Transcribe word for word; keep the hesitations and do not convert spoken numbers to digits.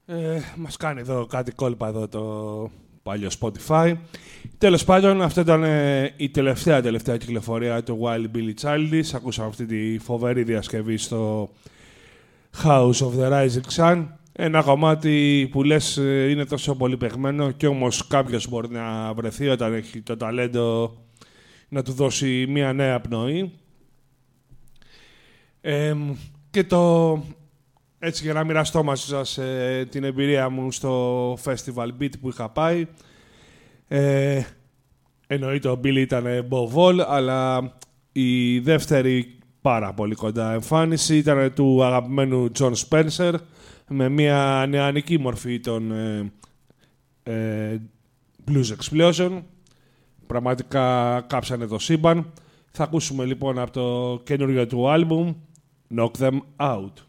Ε, μας κάνει εδώ κάτι κόλπα εδώ το παλιό Spotify. Τέλος πάντων, αυτό ήταν ε, η τελευταία τελευταία κυκλοφορία του Wild Billy Childish. Ακούσαμε αυτή τη φοβερή διασκευή στο House of the Rising Sun. Ένα κομμάτι που λες ε, είναι τόσο πολύ παιγμένο και όμως κάποιος μπορεί να βρεθεί όταν έχει το ταλέντο να του δώσει μια νέα πνοή. Ε, και το... Έτσι για να μοιραστώ μαζί σας ε, την εμπειρία μου στο Festival Beat που είχα πάει. Ε, εννοείται ο Billy ήταν μποβόλ, αλλά η δεύτερη πάρα πολύ κοντά εμφάνιση ήταν του αγαπημένου John Spencer με μια νεανική μορφή των ε, ε, Blues Explosion. Πραγματικά κάψανε το σύμπαν. Θα ακούσουμε λοιπόν από το καινούριο του άλμπουμ Knock Them Out.